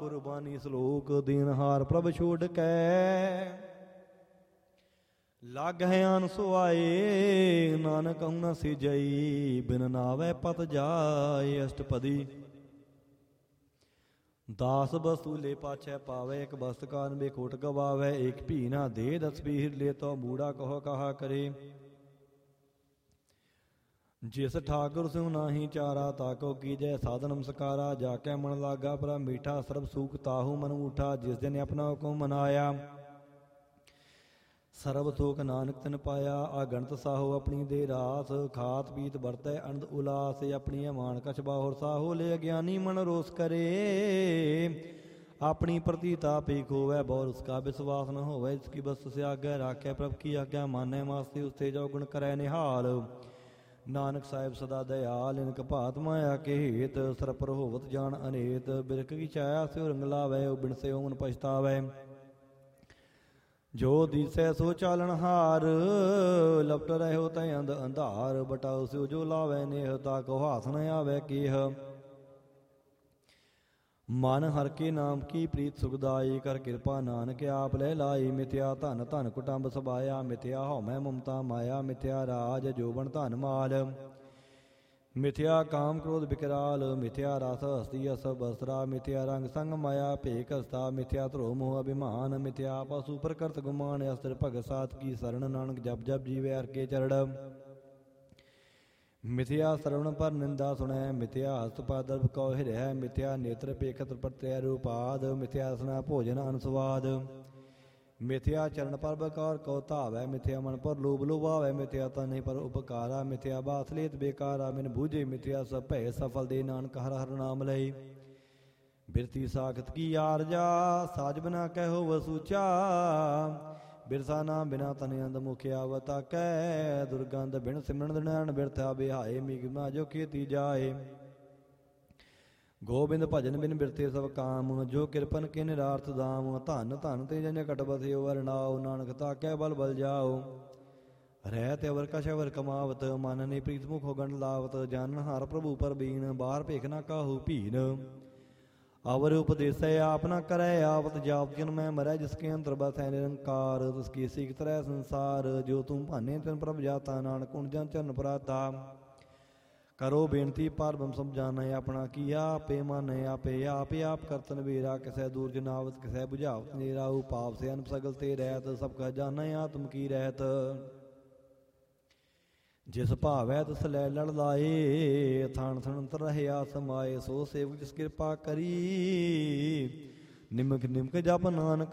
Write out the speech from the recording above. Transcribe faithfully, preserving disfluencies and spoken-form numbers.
ਕੁਰਬਾਨੀ ਸਲੋਕ ਦੀਨਹਾਰ ਪ੍ਰਭ ਛੋੜ ਕੈ ਲੱਗ ਹੈ ਅਨ ਸੁਆਏ ਨਾਨਕ ਹਉ ਨ ਸਿਜਈ ਬਿਨ ਨਾਵੈ ਪਤ ਜਾਏ ਅਸ਼ਟਪਦੀ ਦਾਸ ਬਸੂਲੇ ਪਾਛੈ ਪਾਵੇ ਇੱਕ ਬਸਤ ਕਾਨ ਬੇਖੋਟ ਗਵਾਵੇ ਇੱਕ ਭੀ ਨਾ ਦੇ ਦਸ ਪੀਰ ਲੈ ਤੋ ਮੂੜਾ ਕਹੋ ਕਹਾ ਕਰੇ ਜਿਸ ਠਾਕੁਰ ਸਿਉ ਨਾਹੀ ਚਾਰਾ ਤਾਕੋ ਕੀਜੈ ਸਾਧ ਨਮਸਕਾਰਾ ਜਾ ਕੇ ਮਨ ਲਾਗਾ ਪਰ ਮੀਠਾ ਸਰਬ ਸੂਖ ਤਾਹੂ ਮਨ ਉਠਾ ਜਿਸ ਦਿਨ ਆਪਣਾ ਹੁਕਮ ਮਨਾਇਆ ਸਰਬ ਸੋਖ ਨਾਨਕ ਤਿਨ ਪਾਇਆ ਆਗਣਤ ਸਾਹੋ ਆਪਣੀ ਦੇ ਰਾਸ ਖਾਤ ਪੀਤ ਵਰਤੈ ਅਨੰਦ ਉਲਾਸ ਆਪਣੀ ਮਾਨ ਕਛ ਬਾਹੁਰ ਸਾਹੋ ਲੈ ਅਗਿਆਨੀ ਮਨ ਰੋਸ ਕਰੇ ਆਪਣੀ ਪ੍ਰਤੀਤਾ ਪੀ ਖੋਵੈ ਬਹੁ ਉਸਕਾ ਵਿਸ਼ਵਾਸ ਨ ਹੋਵੈ ਇਸਕੀ ਬਸ ਸੇ ਆਗੇ ਰਾਖੈ ਪ੍ਰਭ ਕੀ ਆਗਿਆ ਮਾਨੈ ਮਾਸਤੇ ਉਸਤੇ ਜੋ ਗੁਣ ਕਰੈ ਨਿਹਾਲ ਨਾਨਕ ਸਾਹਿਬ ਸਦਾ ਦਇਆਲ ਇਨਕ ਭਾਤ ਮਾਇਆ ਕੇ ਹੇਤ ਸਰਪਰ ਹੋਵਤ ਜਾਣ ਅਨੇਤ ਬਿਰਖ ਕੀ ਛਾਇਆ ਸਿਉ ਰੰਗ ਲਾਵੈ ਉਹ ਬਿਨ ਸਿਉ ਮਨ ਪਛਤਾਵੈ ਜੋ ਦੀਸੈ ਸੋ ਚਾਲਣ ਹਾਰ ਲਪਟ ਰਹਿਓ ਤੈ ਅੰਧ ਅੰਧਾਰ ਬਟਾਉ ਸਿਉ ਜੋ ਲਾਵੈ ਨੇਹ ਤਾ ਕੋ ਹਾਥ ਨ ਆਵੈ ਕੀਹ ਮਨ ਹਰ ਕੇ ਨਾਮ ਕੀ ਪ੍ਰੀਤ ਸੁਖਦਾਈ ਕਰ ਕਿਰਪਾ ਨਾਨਕ ਆਪ ਲੈ ਲਾਈ ਮਿਥਿਆ ਧਨ ਧਨ ਕੁਟੰਬ ਸਬਾਇਆ ਮਿਥਿਆ ਹਉਮੈ ਮਮਤਾ ਮਾਇਆ ਮਿਥਿਆ ਰਾਜ ਜੋਬਨ ਧਨ ਮਾਲ ਮਿਥਿਆ ਕਾਮ ਕ੍ਰੋਧ ਬਿਕਰਾਲ ਮਿਥਿਆ ਰਸ ਹਸਤੀ ਅਸ ਬਸਰਾ ਮਿਥਿਆ ਰੰਗ ਸੰਗ ਮਾਇਆ ਭੇਕ ਹਸਤਾ ਮਿਥਿਆ ਧਰੋ ਮੋਹ ਅਭਿਮਾਨ ਮਿਥਿਆ ਪਸੂ ਪ੍ਰਕਰਤ ਗੁਮਾਨ ਅਸਤਰ ਭਗਤ ਸਾਤ ਕੀ ਸਰਣ ਨਾਨਕ ਜਪ ਜਪ ਜੀਵੈ ਹਰਿ ਕੇ ਚਰਣ ਮਿਥਿਆ ਸਰਵਣ ਪਰ ਨਿੰਦਾ ਸੁਣੈ ਮਿਥਿਆ ਹਸਤ ਪਾਦਰਭ ਕਉ ਹਿਰੈ ਮਿਥਿਆ ਨੇਤਰ ਪੇਖਤ ਪ੍ਰਤਿਆ ਰੂਪਾਦ ਮਿਥਿਆ ਸਨਾ ਭੋਜਨ ਅਨਸਵਾਦ ਮਿਥਿਆ ਚਰਨ ਪਰ ਬਕਾਰ ਕਉ ਧਾਵੈ ਮਿਥਿਆ ਮਨ ਪਰ ਲੋਭ ਲੋਭਾਵੈ ਮਿਥਿਆ ਤਨਿ ਪਰ ਉਪਕਾਰਾ ਮਿਥਿਆ ਬਾਸਲੇਤ ਬੇਕਾਰਾ ਮਿਨ ਬੂਝੇ ਮਿਥਿਆ ਸਭ ਭੈ ਸਫਲ ਦੇ ਨਾਨਕ ਹਰਿ ਹਰਿ ਨਾਮ ਲਈ ਬਿਰਤੀ ਸਾਖਤ ਕੀ ਆਰਜਾ ਸਾਜ ਬਿਨਾ ਕਹਿਓ ਵਸੂਚਾ ਬਿਰਸਾ ਨਾਮ ਬਿਨਾ ਤਨਿਅੰਦ ਮੁਖਿਆ ਵਤਾ ਕੈ ਦੁਰਗੰਧ ਬਿਨ ਸਿਮਰਨ ਦਿਨੈਣ ਬਿਰਥਾ ਬਿਹਾਏ ਮਿਗਮਾ ਜੋ ਖੇਤੀ ਜਾਏ ਗੋਬਿੰਦ ਭਜਨ ਬਿਨ ਬਿਰਤੇ ਸਭ ਕਾਮ ਜੋ ਕਿਰਪਨ ਕੇ ਨਿਰਾਰਥ ਦਾਮ ਧਨ ਧਨ ਤੇ ਜਨ ਕਟ ਬਸਿਓ ਵਰਨਾਓ ਨਾਨਕ ਤਾਕੈ ਬਲ ਬਲ ਜਾਓ ਰਹਿ ਅਵਰ ਕਛ ਅਵਰ ਕਮਾਵਤ ਮਨ ਨੇ ਪ੍ਰੀਤ ਮੁਖ ਹੋ ਗੰਡ ਲਾਵਤ ਜਾਨਨ ਹਰ ਪ੍ਰਭੂ ਪਰ ਬੀਨ ਬਾਹਰ ਭੇਖ ਨਾ ਕਾਹੂ ਭੀਨ ਅਵਰ ਉਪਦੇਸੈ ਆਪ ਨਾ ਕਰੈ ਆਵਤ ਜਾਪ ਜਨ ਮੈਂ ਮਰੈ ਜਿਸਕੇ ਅੰਤਰ ਬਸੈ ਨਿਰੰਕਾਰ ਤਿਸਕੀ ਸੀਖ ਤਰੈ ਸੰਸਾਰ ਜੋ ਤੂੰ ਭਾਨੇ ਤਿਨ ਪ੍ਰਭ ਜਾਤਾ ਨਾਨਕ ਗੁਣ ਜਨ ਚਰਨ ਪ੍ਰਾਤਾ ਕਰੋ ਬੇਨਤੀ ਪਰ ਬਮ ਸਮਝਾਨੈ ਆਪਣਾ ਕੀਆ ਆਪੇ ਮਾਨੈ ਆਪੇ ਆਪੇ ਆਪ ਕਰਤਨ ਵੀਰਾ ਕਿਸੈ ਦੂਰ ਜਨਾਵਤ ਕਿਸੈ ਬੁਝਾਵਤ ਨੇਰਾਉ ਪਾਪ ਸੇ ਅਨਪ ਸਗਲ ਤੇ ਰਹਿਤ ਸਭ ਕਹ ਜਾਨੈ ਆਤਮ ਕੀ ਰਹਿਤ ਜਿਸ ਭਾਵੈ ਤਿਸ ਲੈ ਲੜ ਲਾਏ ਥਾਨ ਥਣੰਤਰ ਰਹਿਆ ਸਮਾਏ ਸੋ ਸੇਵਕ ਜਿਸ ਕਿਰਪਾ ਕਰੀ ਨਿਮਕ ਨਿਮਕ ਜਪ ਨਾਨਕ